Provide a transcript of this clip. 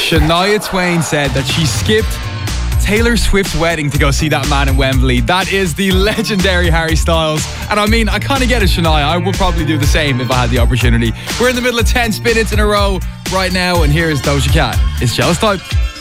Shania Twain said that she skipped Taylor Swift's wedding to go see that man in Wembley. That is the legendary Harry Styles. And I mean, I kind of get it, Shania. I would probably do the same if I had the opportunity. We're in the middle of 10 spin-hits in a row right now, and here's Doja Cat. It's Jealous Type.